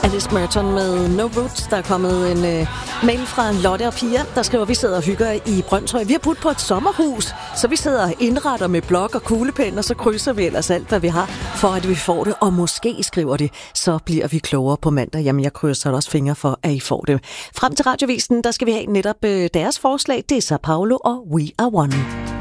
Alice Merton med No Roots. Der er kommet en mail fra Lotte og Pia, der skriver, vi sidder og hygger i Brøndshøj. Vi har budt på et sommerhus, så vi sidder og indretter med blok og kuglepen, og så krydser vi ellers alt, hvad vi har, for at vi får det. Og måske skriver det, så bliver vi klogere på mandag. Jamen, jeg krydser også fingre for, at I får det. Frem til Radiovisen, der skal vi have netop deres forslag. Det er Sao Paulo og We Are One.